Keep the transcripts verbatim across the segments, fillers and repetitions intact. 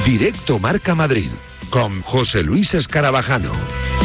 Directo Marca Madrid, con José Luis Escarabajano.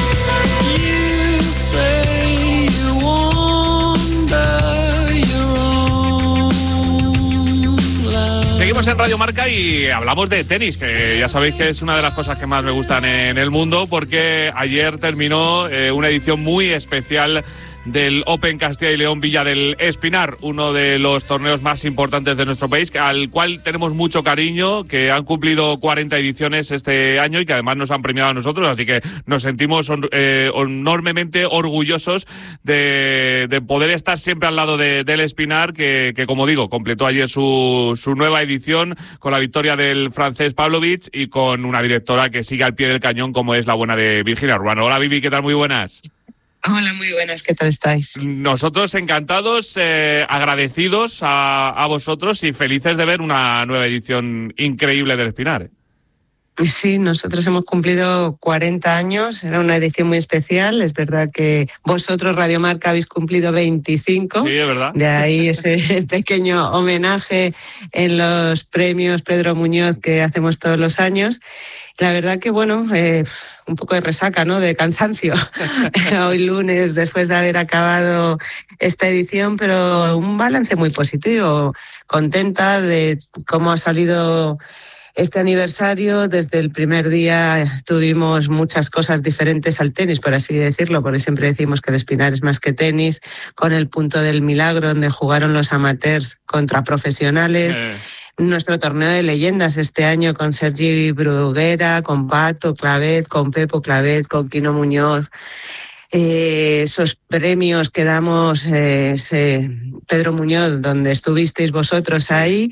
Seguimos en Radio Marca y hablamos de tenis, que ya sabéis que es una de las cosas que más me gustan en el mundo, porque ayer terminó eh, una edición muy especial del Open Castilla y León Villa del Espinar, uno de los torneos más importantes de nuestro país, al cual tenemos mucho cariño, que han cumplido cuarenta ediciones este año y que además nos han premiado a nosotros, así que nos sentimos eh, enormemente orgullosos de, de poder estar siempre al lado de, del Espinar, que, que como digo, completó ayer su, su nueva edición con la victoria del francés Pavlovich y con una directora que sigue al pie del cañón, como es la buena de Virginia Ruano. Hola Vivi, ¿qué tal? Muy buenas. Hola, muy buenas, ¿qué tal estáis? Nosotros encantados, eh, agradecidos a, a vosotros y felices de ver una nueva edición increíble del Espinar. Sí, nosotros hemos cumplido cuarenta años, era una edición muy especial, es verdad que vosotros, Radio Marca, habéis cumplido veinticinco. Sí, es verdad. De ahí ese pequeño homenaje en los premios Pedro Muñoz que hacemos todos los años. La verdad que, bueno, eh, un poco de resaca, ¿no?, de cansancio hoy lunes después de haber acabado esta edición, pero un balance muy positivo, contenta de cómo ha salido este aniversario. Desde el primer día tuvimos muchas cosas diferentes al tenis, por así decirlo, porque siempre decimos que el Espinar es más que tenis, con el punto del milagro, donde jugaron los amateurs contra profesionales. Eh. Nuestro torneo de leyendas este año con Sergi Bruguera, con Pato Clavet, con Pepo Clavet, con Quino Muñoz. Eh, esos premios que damos, eh, ese Pedro Muñoz, donde estuvisteis vosotros ahí,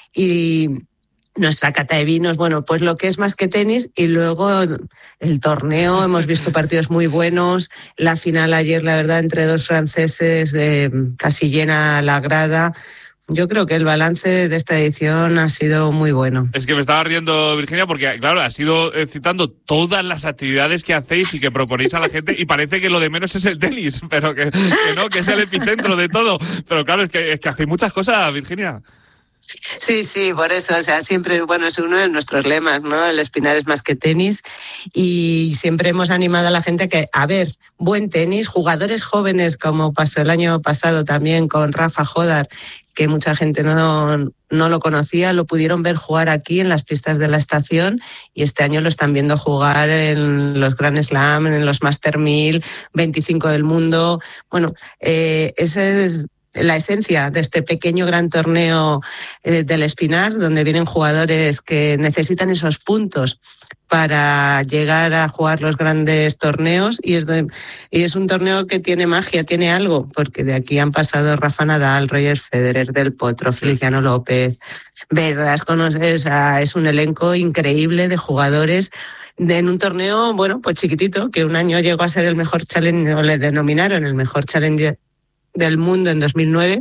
y nuestra cata de vinos, bueno, pues lo que es más que tenis. Y luego el torneo, hemos visto partidos muy buenos. La final ayer, la verdad, entre dos franceses, eh, casi llena la grada. Yo creo que el balance de esta edición ha sido muy bueno. Es que me estaba riendo, Virginia, porque, claro, has ido citando todas las actividades que hacéis y que proponéis a la gente, y parece que lo de menos es el tenis, pero que, que no, que es el epicentro de todo. Pero claro, es que, es que hacéis muchas cosas, Virginia. Sí, sí, por eso, o sea, siempre, bueno, es uno de nuestros lemas, ¿no? El Espinar es más que tenis, y siempre hemos animado a la gente a que, a ver, buen tenis, jugadores jóvenes, como pasó el año pasado también con Rafa Jodar, que mucha gente no, no lo conocía, lo pudieron ver jugar aquí en las pistas de la estación, y este año lo están viendo jugar en los Grand Slam, en los Master mil, veinticinco del mundo. Bueno, eh, ese es la esencia de este pequeño gran torneo eh, del Espinar, donde vienen jugadores que necesitan esos puntos para llegar a jugar los grandes torneos, y es, de, y es un torneo que tiene magia, tiene algo, porque de aquí han pasado Rafa Nadal, Roger Federer, Del Potro, Feliciano López, Verdasco, o sea, es un elenco increíble de jugadores de, en un torneo, bueno, pues chiquitito, que un año llegó a ser el mejor challenge, o le denominaron el mejor challenge del mundo en dos mil nueve,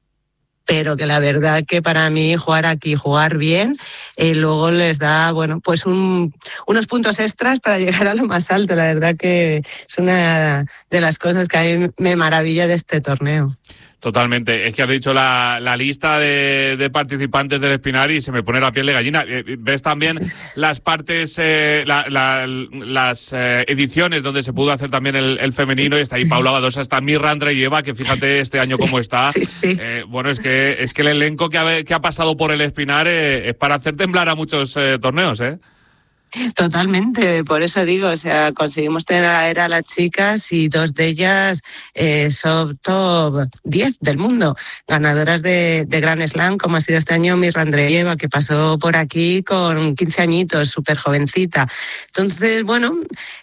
pero que la verdad que para mí jugar aquí, jugar bien, eh, luego les da, bueno, pues un, unos puntos extras para llegar a lo más alto. La verdad que es una de las cosas que a mí me maravilla de este torneo. Totalmente. Es que has dicho la, la lista de, de participantes del Espinar y se me pone la piel de gallina. Ves también las partes, eh, la, la, las eh, ediciones donde se pudo hacer también el, el femenino, y está ahí Paula Badosa, está Mirra Andreeva, que fíjate este año sí, cómo está. Sí, sí. Eh, bueno, es que es que el elenco que ha, que ha pasado por el Espinar eh, es para hacer temblar a muchos eh, torneos, ¿eh? Totalmente, por eso digo, o sea, conseguimos tener a, a las chicas, y dos de ellas eh, son top diez del mundo, ganadoras de, de Grand Slam, como ha sido este año Mirra Andreeva, que pasó por aquí con quince añitos, súper jovencita. Entonces, bueno,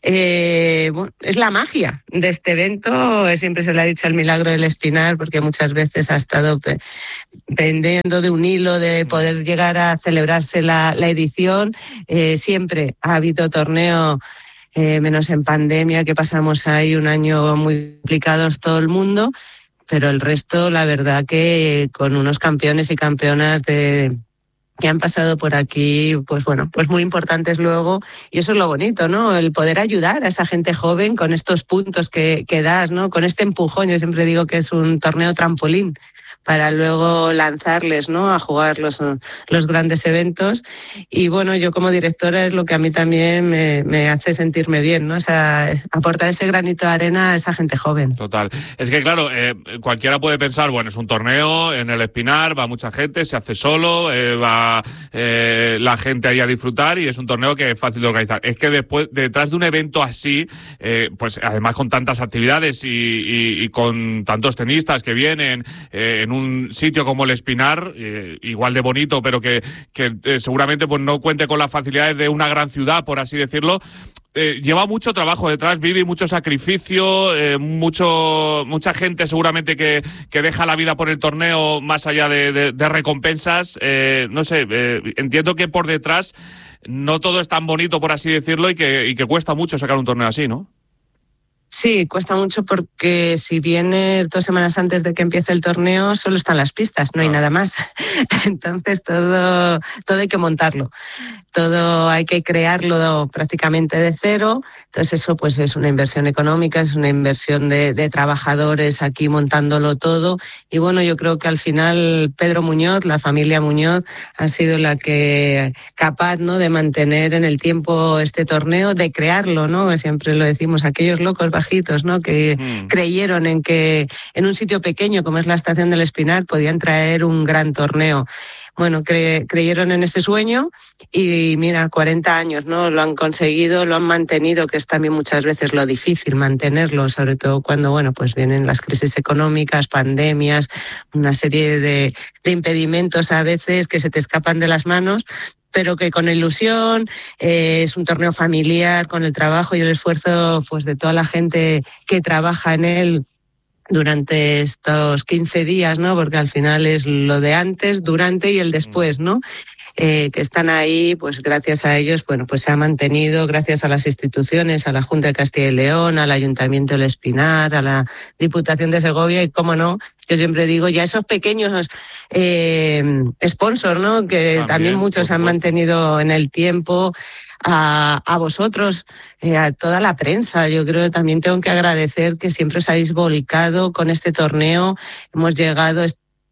eh, bueno, es la magia de este evento. Siempre se le ha dicho el milagro del Espinar, porque muchas veces ha estado pe- pendiendo de un hilo de poder llegar a celebrarse la, la edición. Eh, siempre ha habido torneo, eh, menos en pandemia, que pasamos ahí un año muy complicados todo el mundo, pero el resto, la verdad que con unos campeones y campeonas de que han pasado por aquí, pues bueno, pues muy importantes luego, y eso es lo bonito, ¿no? El poder ayudar a esa gente joven con estos puntos que, que das, ¿no? Con este empujón. Yo siempre digo que es un torneo trampolín para luego lanzarles, ¿no?, a jugar los, los grandes eventos. Y bueno, yo como directora es lo que a mí también me, me hace sentirme bien, ¿no? O sea, aportar ese granito de arena a esa gente joven. Total. Es que claro, eh, cualquiera puede pensar, bueno, es un torneo en el Espinar, va mucha gente, se hace solo, eh, va eh, la gente ahí a disfrutar y es un torneo que es fácil de organizar. Es que después, detrás de un evento así, eh, pues además con tantas actividades y, y, y con tantos tenistas que vienen eh, en un sitio como el Espinar, eh, igual de bonito, pero que, que eh, seguramente pues no cuente con las facilidades de una gran ciudad, por así decirlo. Eh, lleva mucho trabajo detrás, Vivi, mucho sacrificio, eh, mucho mucha gente seguramente que, que deja la vida por el torneo más allá de, de, de recompensas. Eh, no sé, eh, entiendo que por detrás no todo es tan bonito, por así decirlo, y que, y que cuesta mucho sacar un torneo así, ¿no? Sí, cuesta mucho porque si vienes dos semanas antes de que empiece el torneo, solo están las pistas, no hay nada más. Entonces todo, todo hay que montarlo. Todo hay que crearlo prácticamente de cero. Entonces eso pues es una inversión económica, es una inversión de, de trabajadores aquí montándolo todo. Y bueno, yo creo que al final Pedro Muñoz, la familia Muñoz, ha sido la que capaz, ¿no?, de mantener en el tiempo este torneo, de crearlo, ¿no? Que siempre lo decimos, aquellos locos bajitos, ¿no?, que mm. creyeron en que en un sitio pequeño como es la Estación del Espinar podían traer un gran torneo. Bueno, cre- creyeron en ese sueño y mira, cuarenta años, ¿no? Lo han conseguido, lo han mantenido, que es también muchas veces lo difícil mantenerlo, sobre todo cuando, bueno, pues vienen las crisis económicas, pandemias, una serie de, de impedimentos a veces que se te escapan de las manos, pero que con ilusión, eh, es un torneo familiar, con el trabajo y el esfuerzo pues de toda la gente que trabaja en él durante estos quince días, ¿no? Porque al final es lo de antes, durante y el después, ¿no? Eh, que están ahí, pues gracias a ellos, bueno, pues se ha mantenido, gracias a las instituciones, a la Junta de Castilla y León, al Ayuntamiento del Espinar, a la Diputación de Segovia y, cómo no, yo siempre digo, ya esos pequeños eh, sponsors, ¿no?, que también, también muchos han mantenido en el tiempo. A, a vosotros, eh, a toda la prensa. Yo creo que también tengo que agradecer que siempre os habéis volcado con este torneo. Hemos llegado...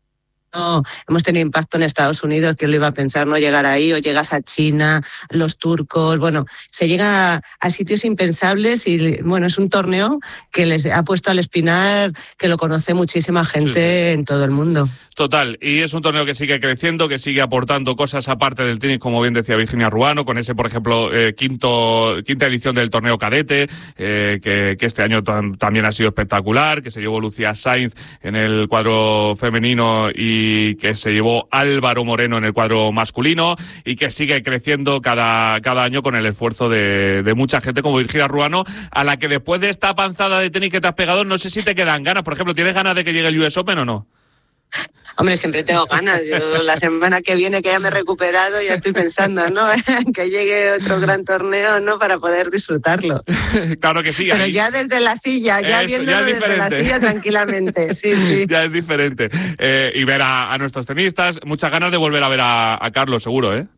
No, hemos tenido impacto en Estados Unidos, que lo iba a pensar, no llegar ahí, o llegas a China, los turcos, bueno, se llega a, a sitios impensables y bueno, es un torneo que les ha puesto al Espinar, que lo conoce muchísima gente, sí, sí, en todo el mundo. Total, y es un torneo que sigue creciendo, que sigue aportando cosas aparte del tenis, como bien decía Virginia Ruano, con ese, por ejemplo, eh, quinto quinta edición del torneo cadete, eh, que, que este año tam, también ha sido espectacular, que se llevó Lucía Sainz en el cuadro femenino y y que se llevó Álvaro Moreno en el cuadro masculino y que sigue creciendo cada, cada año con el esfuerzo de, de mucha gente como Virginia Ruano, a la que después de esta panzada de tenis que te has pegado, no sé si te quedan ganas. Por ejemplo, ¿tienes ganas de que llegue el U S Open o no? Hombre, siempre tengo ganas. Yo la semana que viene, que ya me he recuperado, ya estoy pensando, ¿no?, que llegue otro gran torneo, ¿no?, para poder disfrutarlo. Claro que sí. Pero ahí... ya desde la silla, ya Eso, viéndolo ya desde la silla tranquilamente. Sí, sí. Ya es diferente. Eh, y ver a, a nuestros tenistas, muchas ganas de volver a ver a, a Carlos, seguro, ¿eh?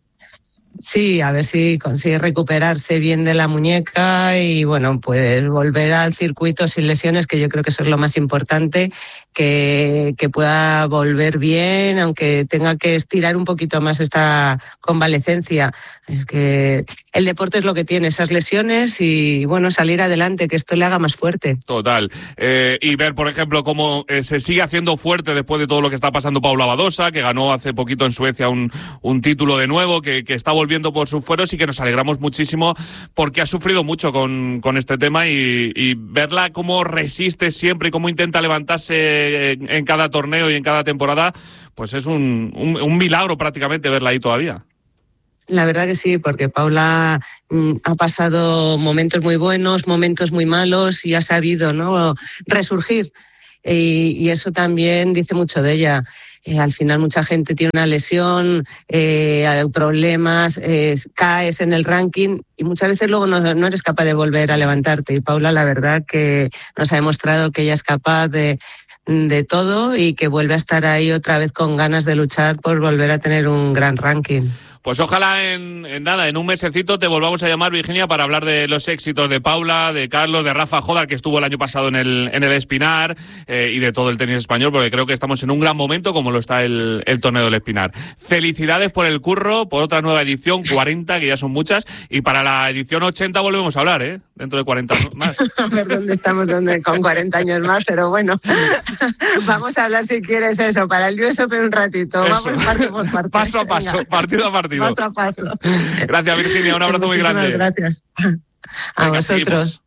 Sí, a ver si consigue recuperarse bien de la muñeca y, bueno, pues volver al circuito sin lesiones, que yo creo que eso es lo más importante, que, que pueda volver bien, aunque tenga que estirar un poquito más esta convalecencia. Es que el deporte es lo que tiene, esas lesiones y, bueno, salir adelante, que esto le haga más fuerte. Total. Eh, y ver, por ejemplo, cómo eh, se sigue haciendo fuerte después de todo lo que está pasando Paula Badosa, que ganó hace poquito en Suecia un, un título de nuevo, que, que está volviendo por sus fueros y que nos alegramos muchísimo porque ha sufrido mucho con, con este tema y, y verla cómo resiste siempre y cómo intenta levantarse en, en cada torneo y en cada temporada, pues es un, un, un milagro prácticamente verla ahí todavía. La verdad que sí, porque Paula mm, ha pasado momentos muy buenos, momentos muy malos y ha sabido, ¿no?, resurgir. Y, y eso también dice mucho de ella. Eh, al final mucha gente tiene una lesión, eh, hay problemas, eh, caes en el ranking y muchas veces luego no, no eres capaz de volver a levantarte. Y Paula, la verdad que nos ha demostrado que ella es capaz de, de todo y que vuelve a estar ahí otra vez con ganas de luchar por volver a tener un gran ranking. Pues ojalá en, en nada, en un mesecito te volvamos a llamar, Virginia, para hablar de los éxitos de Paula, de Carlos, de Rafa Jodar, que estuvo el año pasado en el, en el Espinar, eh, y de todo el tenis español, porque creo que estamos en un gran momento como lo está el, el torneo del Espinar. Felicidades por el curro, por otra nueva edición, cuarenta, que ya son muchas, y para la edición ochenta volvemos a hablar, ¿eh? Dentro de cuarenta más. A ver dónde estamos dónde, con cuarenta años más, pero bueno, vamos a hablar si quieres eso, para el U S Open un ratito, eso. Vamos parte por parte. Paso a paso, venga. Partido a partido. Paso a paso. Gracias, Virginia, un abrazo muy grande. Gracias. A Venga, vosotros. Seguimos.